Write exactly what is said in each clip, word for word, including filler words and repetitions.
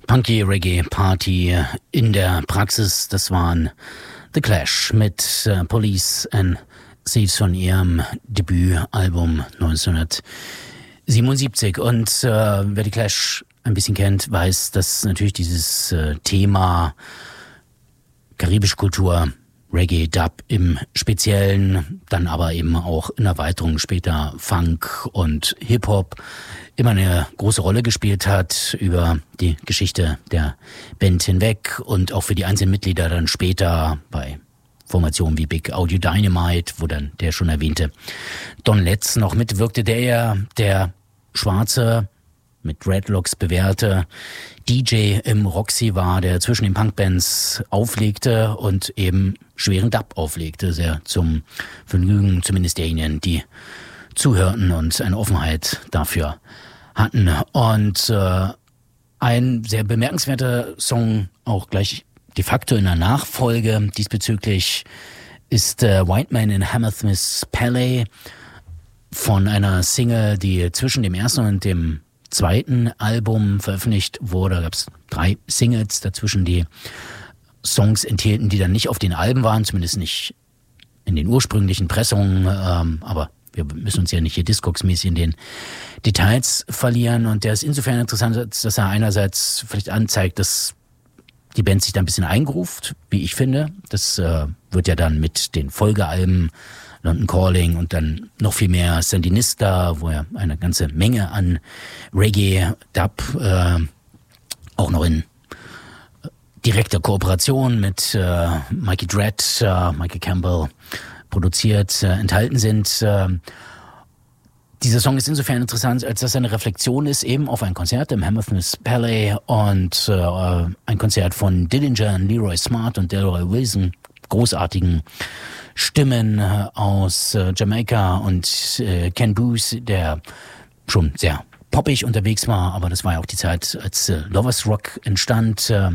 Punky Reggae Party in der Praxis. Das waren The Clash mit äh, Police and Thieves von ihrem Debütalbum neunzehnhundertsiebenundsiebzig. Und äh, wer die Clash ein bisschen kennt, weiß, dass natürlich dieses äh, Thema karibische Kultur, Reggae, Dub im Speziellen, dann aber eben auch in Erweiterung später Funk und Hip-Hop immer eine große Rolle gespielt hat über die Geschichte der Band hinweg und auch für die einzelnen Mitglieder dann später bei Formationen wie Big Audio Dynamite, wo dann der schon erwähnte Don Letts noch mitwirkte, der ja der schwarze, mit Dreadlocks bewährte D J im Roxy war, der zwischen den Punkbands auflegte und eben schweren Dub auflegte, sehr zum Vergnügen zumindest derjenigen, die zuhörten und eine Offenheit dafür hatten. Und äh, ein sehr bemerkenswerter Song, auch gleich de facto in der Nachfolge diesbezüglich, ist äh, White Man in Hammersmith Palais von einer Single, die zwischen dem ersten und dem zweiten Album veröffentlicht wurde. Da gab es drei Singles dazwischen, die Songs enthielten, die dann nicht auf den Alben waren, zumindest nicht in den ursprünglichen Pressungen, ähm, aber wir müssen uns ja nicht hier Discogs-mäßig in den Details verlieren. Und der ist insofern interessant, dass er einerseits vielleicht anzeigt, dass die Band sich da ein bisschen eingruft, wie ich finde. Das äh, wird ja dann mit den Folgealben London Calling und dann noch viel mehr Sandinista, wo er eine ganze Menge an Reggae, Dub, äh, auch noch in direkter Kooperation mit äh, Mikey Dread, äh, Michael Campbell produziert, äh, enthalten sind. Äh, dieser Song ist insofern interessant, als dass er eine Reflexion ist eben auf ein Konzert im Hammersmith Palais und äh, ein Konzert von Dillinger, Leroy Smart und Delroy Wilson, großartigen Stimmen aus äh, Jamaika und äh, Ken Boothe, der schon sehr poppig unterwegs war, aber das war ja auch die Zeit, als äh, Lovers Rock entstand. Äh,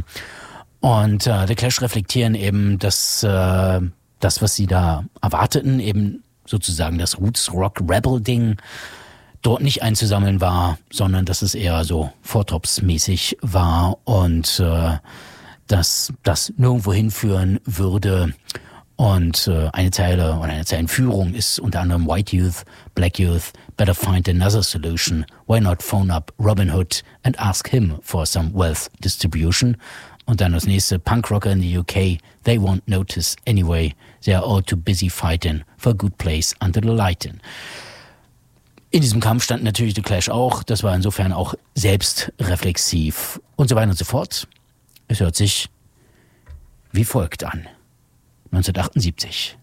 und äh, The Clash reflektieren eben, dass äh, das, was sie da erwarteten, eben sozusagen das Roots Rock Rebel Ding dort nicht einzusammeln war, sondern dass es eher so Vortops-mäßig war und äh, dass das nirgendwo hinführen würde. Und äh, eine Zeile oder eine Zeilenführung ist unter anderem White Youth, Black Youth, better find another solution. Why not phone up Robin Hood and ask him for some wealth distribution? Und dann das nächste, Punk Rocker in the U K, they won't notice anyway. They are all too busy fighting for a good place under the lighting. In diesem Kampf stand natürlich The Clash auch. Das war insofern auch selbstreflexiv und so weiter und so fort. Es hört sich wie folgt an. neunzehnhundertachtundsiebzig.